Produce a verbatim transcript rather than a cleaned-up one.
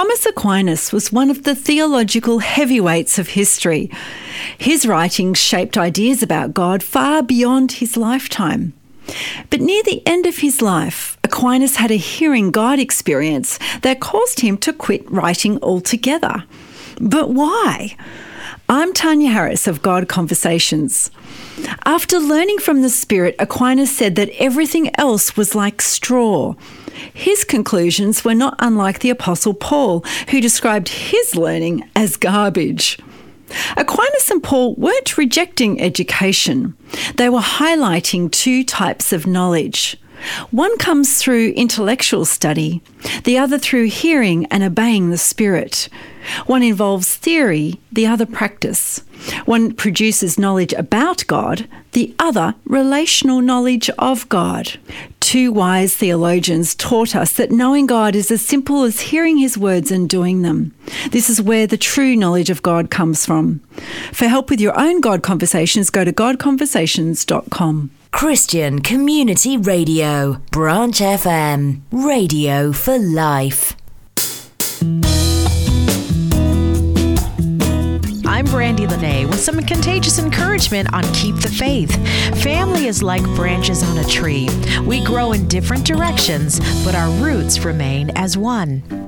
Thomas Aquinas was one of the theological heavyweights of history. His writings shaped ideas about God far beyond his lifetime. But near the end of his life, Aquinas had a hearing God experience that caused him to quit writing altogether. But why? I'm Tanya Harris of God Conversations. After learning from the Spirit, Aquinas said that everything else was like straw. His conclusions were not unlike the Apostle Paul, who described his learning as garbage. Aquinas and Paul weren't rejecting education. They were highlighting two types of knowledge. One comes through intellectual study, the other through hearing and obeying the Spirit. One involves theory, the other practice. One produces knowledge about God, the other relational knowledge of God. Two wise theologians taught us that knowing God is as simple as hearing his words and doing them. This is where the true knowledge of God comes from. For help with your own God Conversations, go to god conversations dot com. Christian Community Radio, Branch F M, radio for life. I'm Brandy Lene with some contagious encouragement on Keep the Faith. Family is like branches on a tree. We grow in different directions, but our roots remain as one.